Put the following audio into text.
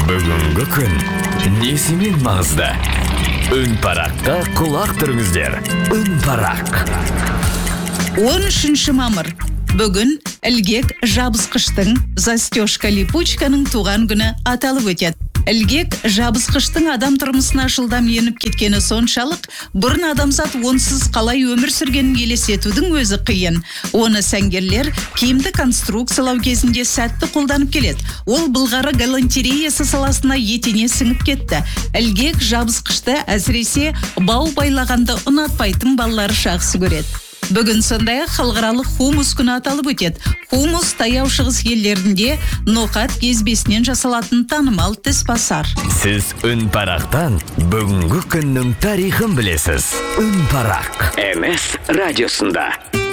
Бүгінгі күн несімен маңызды? Үн параққа құлақ түріңіздер. Үн парақ. 13 мамыр. Бүгін ілгек жабысқыштың застежка липучканың туған күні аталып өтеді. Ілгек жабысқыштың адам тұрмысына жылдам еніп кеткені соншалық, бұрын адамзат онсыз қалай өмір сүргенін елестетудің өзі қиын. Оны сәнгерлер киімді конструкциялау кезінде сәтті қолданып келеді. Ол былғары галантереясы саласына етене сіңіп кетті. Ілгек жабысқышты әсіресе бау байлағанды ұнатпайтын балалары жақсы көреді. Бүгін сондай-ақ халықаралық хумус күні аталып өтеді. Хумус таяу шығыс елдерінде ноқат кезбесінен жасалатын танымал тіспасар. Сіз үн парақтан бүгінгі күннің тарихын білесіз. Үн парақ. MS радиосында.